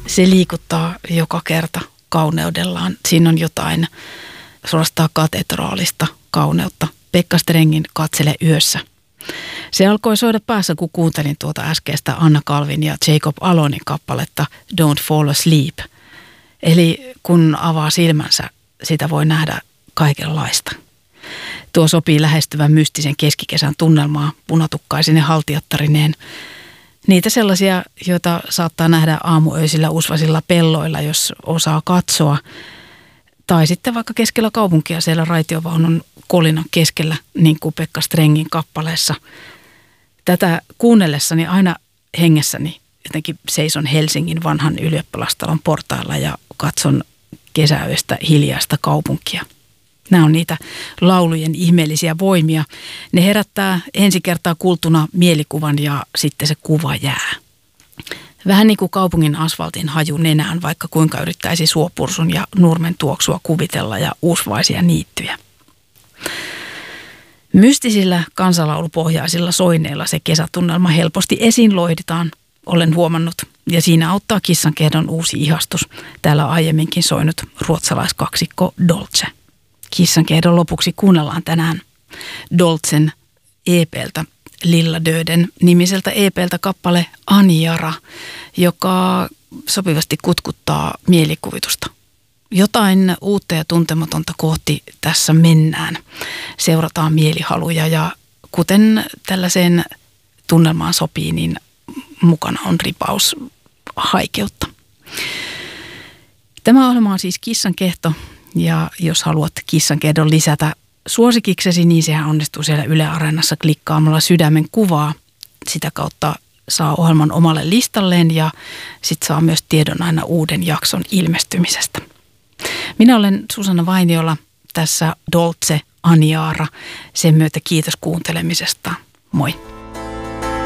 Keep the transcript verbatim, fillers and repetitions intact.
Se liikuttaa joka kerta kauneudellaan. Siinä on jotain suorastaan katedraalista kauneutta. Pekka Strengin Katsele yössä. Se alkoi soida päässä, kun kuuntelin tuota äskeistä Anna Kalvin ja Jacob Alonin kappaletta Don't Fall Asleep. Eli kun avaa silmänsä, sitä voi nähdä kaikenlaista. Tuo sopii lähestyvän mystisen keskikesän tunnelmaa punatukkaisine haltijattarineen. Niitä sellaisia, joita saattaa nähdä aamuöisillä usvasilla pelloilla, jos osaa katsoa. Tai sitten vaikka keskellä kaupunkia siellä raitiovaunun kolinan keskellä, niin kuin Pekka Strengin kappaleessa. Tätä kuunnellessani aina hengessäni jotenkin seison Helsingin vanhan ylioppilastalon portailla ja katson kesäyöstä hiljaista kaupunkia. Nämä on niitä laulujen ihmeellisiä voimia. Ne herättää ensi kertaa kuultuna mielikuvan ja sitten se kuva jää. Vähän niin kuin kaupungin asfaltin haju nenään, vaikka kuinka yrittäisi suopursun ja nurmen tuoksua kuvitella ja uusvaisia niittyjä. Mystisillä kansalaulupohjaisilla soineilla se kesätunnelma helposti esiin loihditaan, olen huomannut. Ja siinä auttaa Kissankehdon uusi ihastus, täällä aiemminkin soinut ruotsalaiskaksikko Dolce. Kissankehdon lopuksi kuunnellaan tänään Dolcen E P:ltä, Lilla Döden nimiseltä E P:ltä kappale Anjara, joka sopivasti kutkuttaa mielikuvitusta. Jotain uutta ja tuntematonta kohti tässä mennään. Seurataan mielihaluja ja kuten tällaiseen tunnelmaan sopii, niin mukana on ripaus haikeutta. Tämä ohjelma on siis Kissankehto ja jos haluat Kissankehdon lisätä suosikiksesi, niin sehän onnistuu siellä Yle Areenassa klikkaamalla sydämen kuvaa. Sitä kautta saa ohjelman omalle listalleen ja sitten saa myös tiedon aina uuden jakson ilmestymisestä. Minä olen Susanna Vainiola, tässä Dolce Anjara. Sen myötä kiitos kuuntelemisesta. Moi.